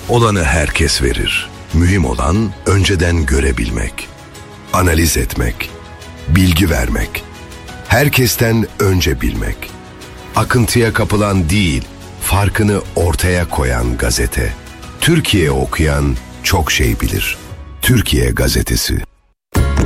Olanı herkes verir. Mühim olan önceden görebilmek, analiz etmek, bilgi vermek, herkesten önce bilmek. Akıntıya kapılan değil, farkını ortaya koyan gazete. Türkiye okuyan çok şey bilir. Türkiye Gazetesi.